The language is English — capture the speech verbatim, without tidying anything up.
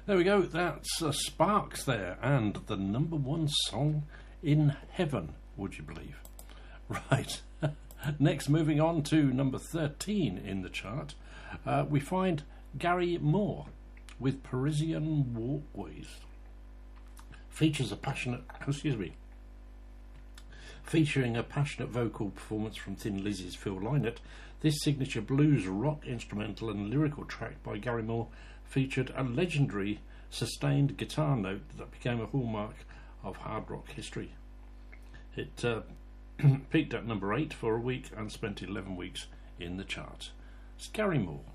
There we go, that's uh, Sparks there, and the number one song in heaven, would you believe? Right, next moving on to number thirteen in the chart, uh, we find Gary Moore with Parisian Walkways. Features a passionate, excuse me, featuring a passionate vocal performance from Thin Lizzy's Phil Lynott, this signature blues, rock, instrumental and lyrical track by Gary Moore featured a legendary sustained guitar note that became a hallmark of hard rock history. It uh, peaked at number eight for a week and spent eleven weeks in the chart. It's Gary Moore.